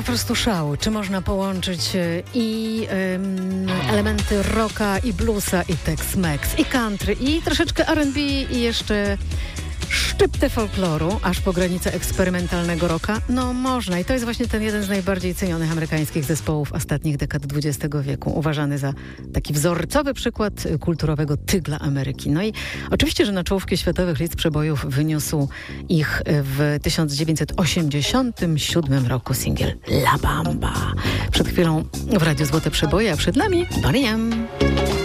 po prostu szał. Czy można połączyć elementy rocka i bluesa i Tex-Mex i country i troszeczkę R&B i jeszcze szczyptę folkloru, aż po granicę eksperymentalnego rocka? No można i to jest właśnie ten jeden z najbardziej cenionych amerykańskich zespołów ostatnich dekad XX wieku, uważany za taki wzorcowy przykład kulturowego tygla Ameryki. No i oczywiście, że na czołówkę światowych list przebojów wyniósł ich w 1987 roku singiel La Bamba. Przed chwilą w Radiu Złote Przeboje, a przed nami Bonnie M.